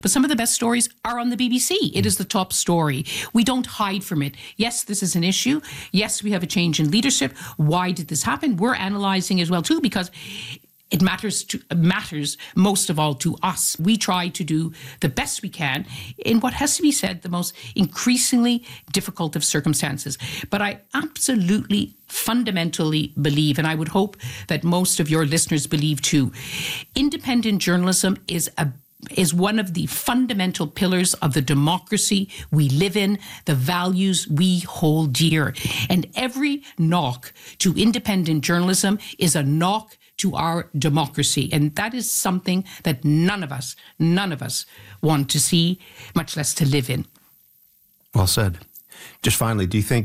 But some of the best stories are on the BBC. It is the top story. We don't hide from it. Yes, this is an issue. Yes, we have a change in leadership. Why did this happen? We're analysing as well too, because it matters most of all to us. We try to do the best we can in what has to be said, the most increasingly difficult of circumstances. But I absolutely, fundamentally believe, and I would hope that most of your listeners believe too, independent journalism is one of the fundamental pillars of the democracy we live in, the values we hold dear. And every knock to independent journalism is a knock to our democracy. And that is something that none of us want to see, much less to live in. Well said. Just finally,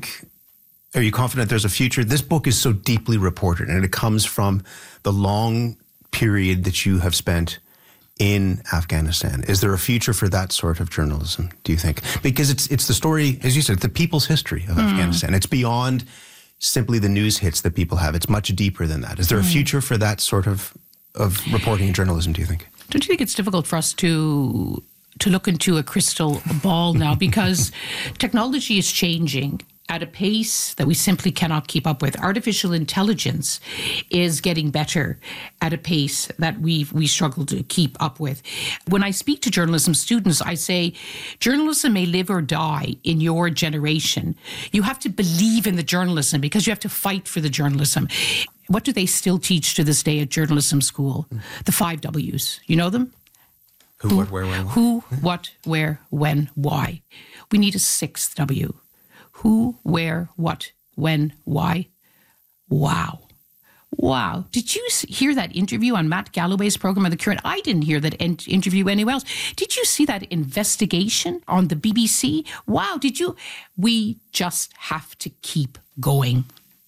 are you confident there's a future? This book is so deeply reported, and it comes from the long period that you have spent in Afghanistan. Is there a future for that sort of journalism, do you think? Because it's the story, as you said, the people's history of Afghanistan. It's beyond simply the news hits that people have. It's much deeper than that. Is there a future for that sort of reporting and journalism, do you think? Don't you think it's difficult for us to look into a crystal ball now? Because technology is changing at a pace that we simply cannot keep up with. Artificial intelligence is getting better at a pace that we struggle to keep up with. When I speak to journalism students, I say, journalism may live or die in your generation. You have to believe in the journalism because you have to fight for the journalism. What do they still teach to this day at journalism school? The 5 W's. You know them? Who, what, where, when? Who, what, where, when, why. We need a 6th W. Who, where, what, when, why. Wow. Wow. Did you hear that interview on Matt Galloway's program on The Current? I didn't hear that interview anywhere else. Did you see that investigation on the BBC? Wow. Did you? We just have to keep going.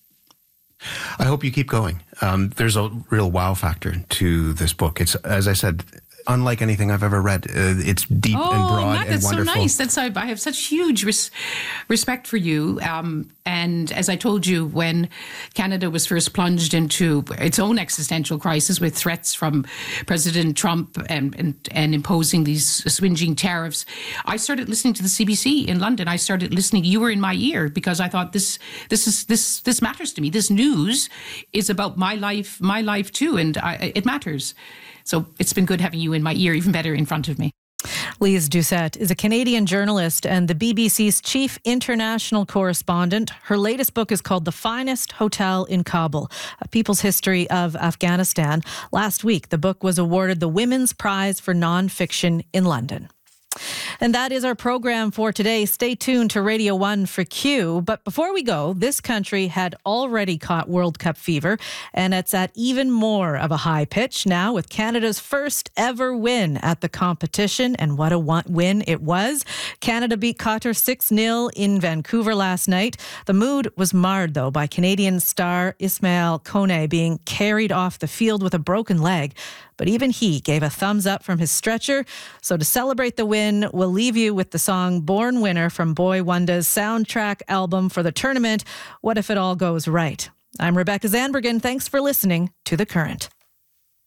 I hope you keep going. There's a real wow factor to this book. It's, as I said, unlike anything I've ever read. It's deep and broad Matt, and wonderful. So nice. I have such huge respect for you. And as I told you, when Canada was first plunged into its own existential crisis with threats from President Trump and imposing these swinging tariffs, I started listening to the CBC in London. I started listening. You were in my ear because I thought this matters to me. This news is about my life too, and it matters. So it's been good having you in my ear, even better in front of me. Lise Doucette is a Canadian journalist and the BBC's chief international correspondent. Her latest book is called The Finest Hotel in Kabul, A People's History of Afghanistan. Last week, the book was awarded the Women's Prize for Nonfiction in London. And that is our program for today. Stay tuned to Radio 1 for Q. But before we go, this country had already caught World Cup fever, and it's at even more of a high pitch now with Canada's first ever win at the competition. And what a win it was. Canada beat Qatar 6-0 in Vancouver last night. The mood was marred, though, by Canadian star Ismail Kone being carried off the field with a broken leg. But even he gave a thumbs up from his stretcher. So to celebrate the win, we'll leave you with the song Born Winner from Boy Wonda's soundtrack album for the tournament, What If It All Goes Right. I'm Rebecca Zandbergen. Thanks for listening to The Current.